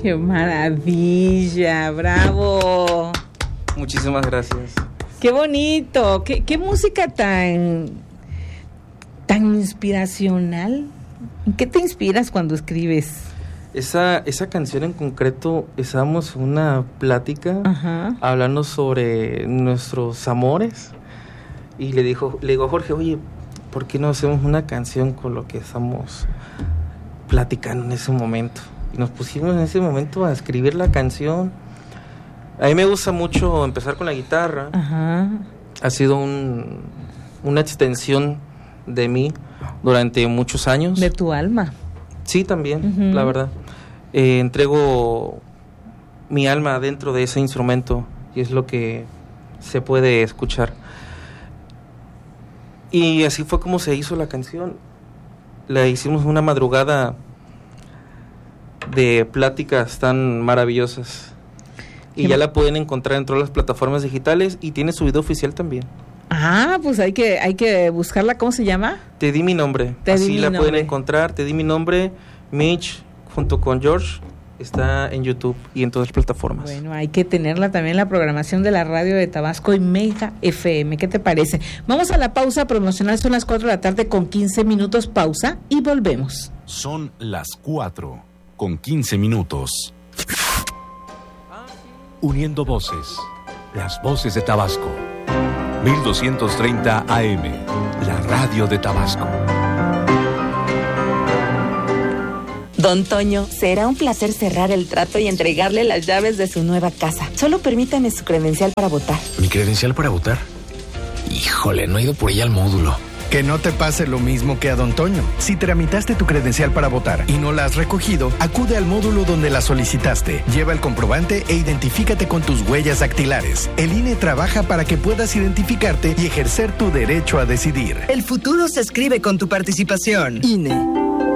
¡Qué maravilla! ¡Bravo! Muchísimas gracias. ¡Qué bonito! ¡Qué música tan inspiracional! ¿En qué te inspiras cuando escribes? Esa canción en concreto, estábamos en una plática hablando sobre nuestros amores y le digo a Jorge, oye, ¿por qué no hacemos una canción con lo que estamos platicando en ese momento? Y nos pusimos en ese momento a escribir la canción. A mí me gusta mucho empezar con la guitarra. Ha sido una extensión de mí durante muchos años. De tu alma. Sí, también, la verdad. Entrego mi alma dentro de ese instrumento y es lo que se puede escuchar. Y así fue como se hizo la canción. La hicimos una madrugada de pláticas tan maravillosas. Y ya la pueden encontrar en todas las plataformas digitales y tiene su video oficial también. Ah, pues hay que buscarla. ¿Cómo se llama? Te di mi nombre. Así la pueden encontrar. Te di mi nombre, Mitch, junto con George. Está en YouTube y en todas las plataformas. Bueno, hay que tenerla también en la programación de la radio de Tabasco y Mega FM. ¿Qué te parece? Vamos a la pausa promocional. Son las 4 de la tarde con 15 minutos. Pausa y volvemos. Son las 4 con 15 minutos. Uniendo voces. Las voces de Tabasco. 1230 AM. La radio de Tabasco. Don Toño, será un placer cerrar el trato y entregarle las llaves de su nueva casa. Solo permítame su credencial para votar. ¿Mi credencial para votar? Híjole, no he ido por ella al módulo. Que no te pase lo mismo que a Don Toño. Si tramitaste tu credencial para votar y no la has recogido, acude al módulo donde la solicitaste. Lleva el comprobante e identifícate con tus huellas dactilares. El INE trabaja para que puedas identificarte y ejercer tu derecho a decidir. El futuro se escribe con tu participación. INE.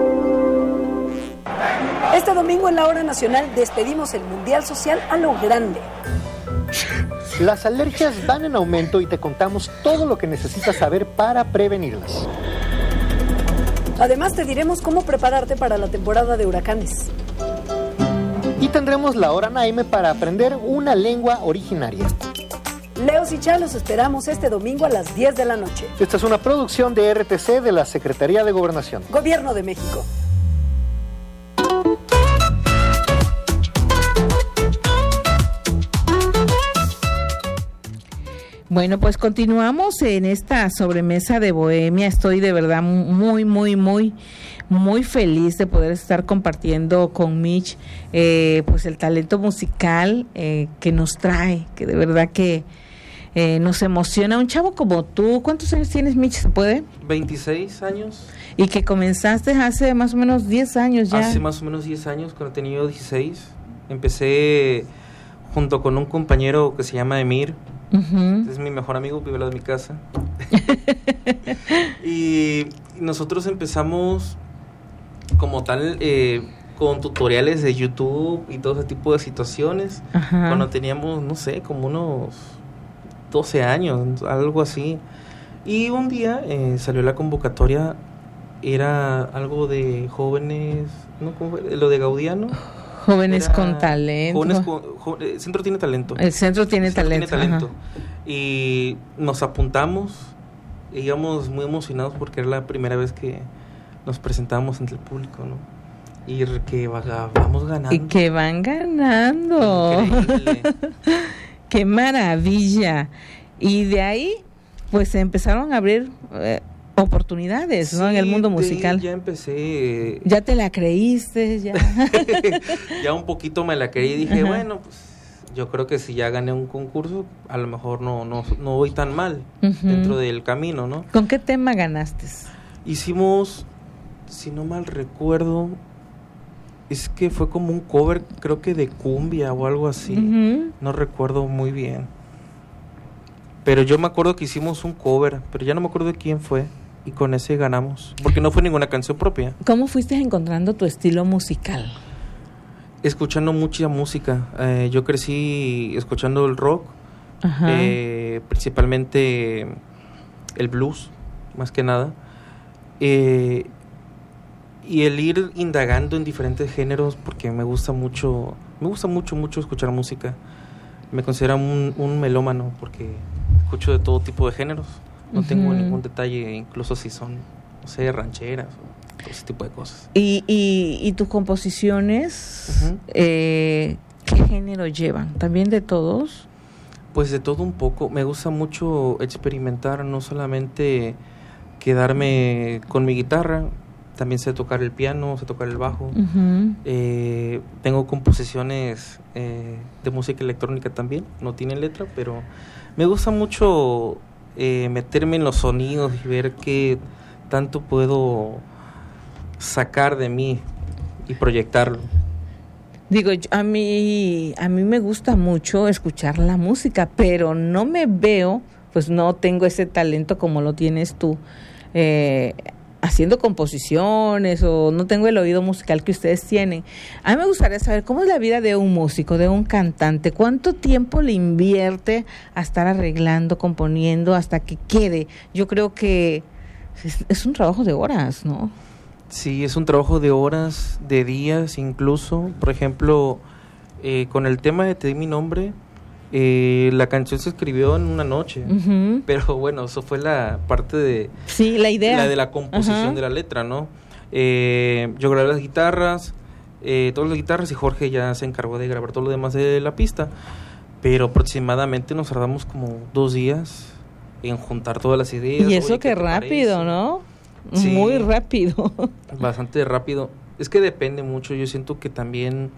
Este domingo en la Hora Nacional despedimos el Mundial Social a lo grande. Las alergias van en aumento y te contamos todo lo que necesitas saber para prevenirlas. Además te diremos cómo prepararte para la temporada de huracanes. Y tendremos la Hora Naime para aprender una lengua originaria. Leos y Cha, los esperamos este domingo a las 10 de la noche. Esta es una producción de RTC de la Secretaría de Gobernación. Gobierno de México. Bueno, pues continuamos en esta sobremesa de Bohemia. Estoy de verdad muy, muy, muy, muy feliz de poder estar compartiendo con Mitch pues el talento musical que nos trae, que de verdad que nos emociona. Un chavo como tú, ¿cuántos años tienes, Mitch? ¿Se puede? 26 años. Y que comenzaste hace más o menos 10 años ya. Hace más o menos 10 años, cuando tenía 16. Empecé junto con un compañero que se llama Emir. Es mi mejor amigo, vive al lado de mi casa. Y nosotros empezamos como tal con tutoriales de YouTube y todo ese tipo de situaciones. Cuando teníamos, no sé, como unos 12 años, algo así. Y un día salió la convocatoria, era algo de jóvenes, ¿no? Lo de Gaudiano. Jóvenes con talento. El centro tiene talento. El centro tiene talento. Y nos apuntamos, y íbamos muy emocionados porque era la primera vez que nos presentábamos ante el público, ¿no? Y que vamos ganando. Y que van ganando. Increíble. ¡Qué maravilla! Y de ahí, pues se empezaron a abrir oportunidades, ¿no? En el mundo musical. Ya empecé. ¿Ya te la creíste? Ya. Ya un poquito me la creí y dije, bueno, pues yo creo que si ya gané un concurso, a lo mejor no voy tan mal dentro del camino, ¿no? ¿Con qué tema ganaste? Hicimos, si no mal recuerdo, es que fue como un cover, creo que de cumbia o algo así. No recuerdo muy bien. Pero yo me acuerdo que hicimos un cover, pero ya no me acuerdo de quién fue. Y con ese ganamos, porque no fue ninguna canción propia. ¿Cómo fuiste encontrando tu estilo musical? Escuchando mucha música. Yo crecí escuchando el rock, principalmente el blues, más que nada. Y Y el ir indagando en diferentes géneros, porque me gusta mucho escuchar música. Me considero un melómano porque escucho de todo tipo de géneros. No tengo ningún detalle, incluso si son, no sé, rancheras o todo ese tipo de cosas. ¿Y tus composiciones, qué género llevan? ¿También de todos? Pues de todo un poco. Me gusta mucho experimentar, no solamente quedarme con mi guitarra. También sé tocar el piano, sé tocar el bajo. Tengo composiciones de música electrónica también. No tienen letra, pero me gusta mucho meterme en los sonidos y ver qué tanto puedo sacar de mí y proyectarlo. Digo, a mí me gusta mucho escuchar la música, pero no me veo, pues no tengo ese talento como lo tienes tú, haciendo composiciones, o no tengo el oído musical que ustedes tienen. A mí me gustaría saber cómo es la vida de un músico, de un cantante. ¿Cuánto tiempo le invierte a estar arreglando, componiendo, hasta que quede? Yo creo que es un trabajo de horas, ¿no? Sí, es un trabajo de horas, de días incluso. Por ejemplo, con el tema de Te di mi nombre, la canción se escribió en una noche, pero bueno, eso fue la parte de... Sí, la idea. La de la composición de la letra, ¿no? Yo grabé las guitarras, todas las guitarras, y Jorge ya se encargó de grabar todo lo demás de la pista, pero aproximadamente nos tardamos como 2 días en juntar todas las ideas. Y eso que rápido, ¿no? Sí, muy rápido. Bastante rápido. Es que depende mucho, yo siento que también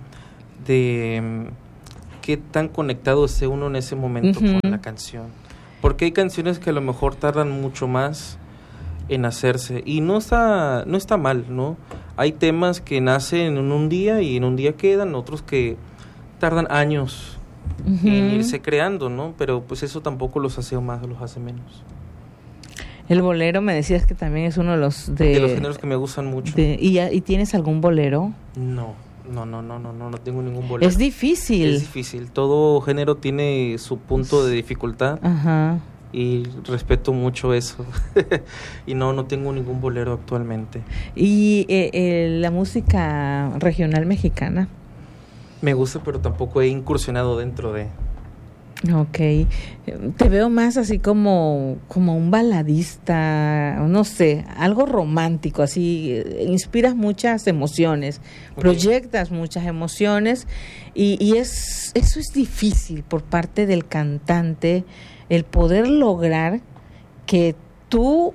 de qué tan conectado esté uno en ese momento con la canción. Porque hay canciones que a lo mejor tardan mucho más en hacerse, y no está mal, ¿no? Hay temas que nacen en un día y en un día quedan, otros que tardan años en irse creando, ¿no? Pero pues eso tampoco los hace más, los hace menos. El bolero, me decías que también es uno de los géneros que me gustan mucho. ¿Y tienes algún bolero? No tengo ningún bolero. Es difícil. Es difícil. Todo género tiene su punto de dificultad. Ajá. Y respeto mucho eso. Y no tengo ningún bolero actualmente. ¿Y la música regional mexicana? Me gusta, pero tampoco he incursionado dentro de... Okay, te veo más así como un baladista, no sé, algo romántico, así, inspiras muchas emociones, proyectas muchas emociones, y eso es difícil por parte del cantante, el poder lograr que tú,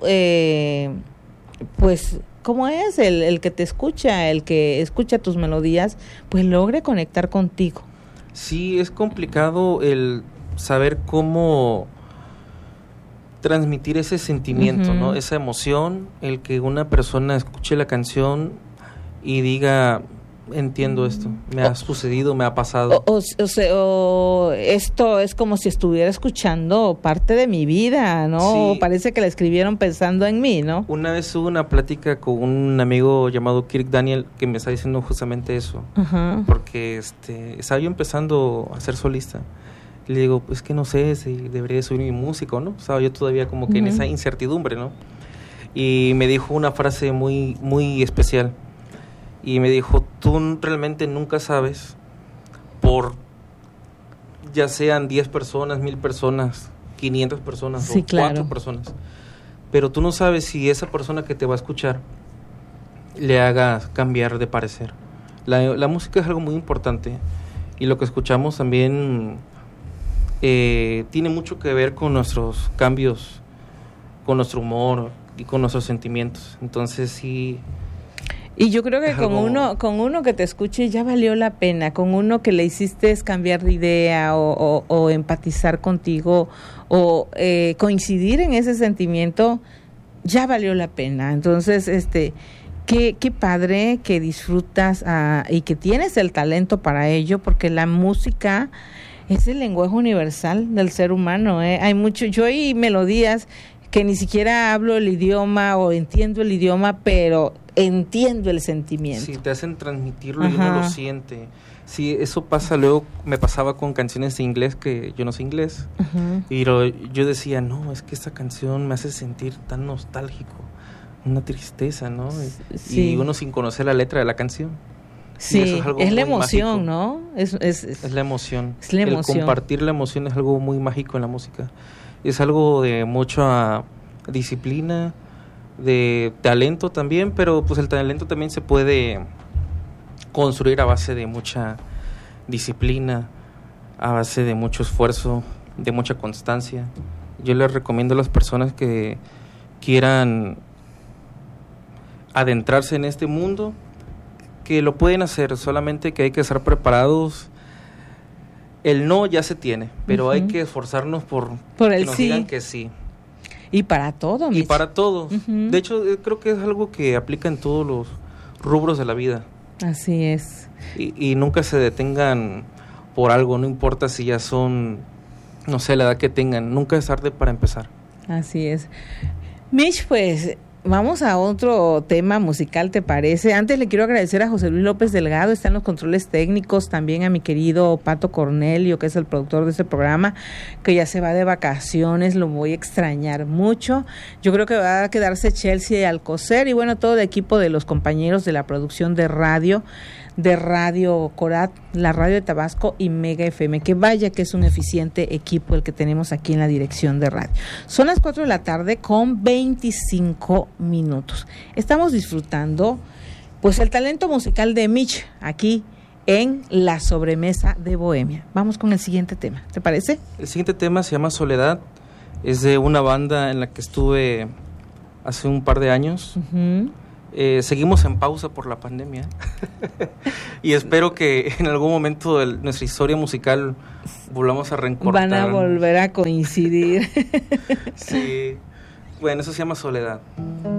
pues, ¿cómo es? El que te escucha, el que escucha tus melodías, pues logre conectar contigo. Sí, es complicado el saber cómo transmitir ese sentimiento, ¿no? Esa emoción, el que una persona escuche la canción y diga, entiendo esto, me ha sucedido, me ha pasado. O esto es como si estuviera escuchando parte de mi vida, ¿no? Sí. Parece que la escribieron pensando en mí, ¿no? Una vez hubo una plática con un amigo llamado Kirk Daniel que me está diciendo justamente eso, porque estaba yo empezando a ser solista. Y le digo, pues que no sé si debería subir mi música o no. Estaba yo todavía como que en esa incertidumbre, ¿no? Y me dijo una frase muy, muy especial. Y me dijo, tú realmente nunca sabes, por ya sean 10 personas, 1000 personas, 500 personas, sí, o 4 personas. Pero tú no sabes si esa persona que te va a escuchar le haga cambiar de parecer. La música es algo muy importante. Y lo que escuchamos también... tiene mucho que ver con nuestros cambios, con nuestro humor y con nuestros sentimientos. Entonces sí. Y yo creo que con uno que te escuche ya valió la pena, con uno que le hiciste cambiar de idea o empatizar contigo o coincidir en ese sentimiento, ya valió la pena. Entonces, qué padre que disfrutas y que tienes el talento para ello, porque la música es el lenguaje universal del ser humano, ¿eh? Yo hay melodías que ni siquiera hablo el idioma o entiendo el idioma, pero entiendo el sentimiento. Sí, te hacen transmitirlo y uno lo siente. Sí, eso pasa luego, me pasaba con canciones de inglés, que yo no sé inglés, y yo decía, no, es que esta canción me hace sentir tan nostálgico. una tristeza, ¿no? Sí. Y uno sin conocer la letra de la canción. Sí, es la emoción, mágico, ¿no? Es la emoción. Es la emoción. El compartir la emoción es algo muy mágico en la música. Es algo de mucha disciplina, de talento también, pero pues el talento también se puede construir a base de mucha disciplina, a base de mucho esfuerzo, de mucha constancia. Yo les recomiendo a las personas que quieran adentrarse en este mundo, que lo pueden hacer, solamente que hay que estar preparados. El no ya se tiene, pero hay que esforzarnos por el que nos sí. digan que sí. Y para todo, Y para todo. De hecho, creo que es algo que aplica en todos los rubros de la vida. Así es. Y nunca se detengan por algo, no importa si ya son, no sé, la edad que tengan, nunca es tarde para empezar. Así es. Mitch, pues vamos a otro tema musical, ¿te parece? Antes le quiero agradecer a José Luis López Delgado, está en los controles técnicos, también a mi querido Pato Cornelio, que es el productor de este programa, que ya se va de vacaciones, lo voy a extrañar mucho. Yo creo que va a quedarse Chelsea Alcocer y bueno, todo el equipo de los compañeros de la producción de Radio Corat, la radio de Tabasco y Mega FM, que vaya que es un eficiente equipo el que tenemos aquí en la dirección de radio. Son las 4 de la tarde con 25 minutos. Estamos disfrutando pues el talento musical de Mitch aquí en la sobremesa de Bohemia. Vamos con el siguiente tema, ¿te parece? El siguiente tema se llama Soledad, es de una banda en la que estuve hace un par de años. Seguimos en pausa por la pandemia y espero que en algún momento de nuestra historia musical volvamos a reencontrar. Van a volver a coincidir. Sí, bueno, eso se llama Soledad.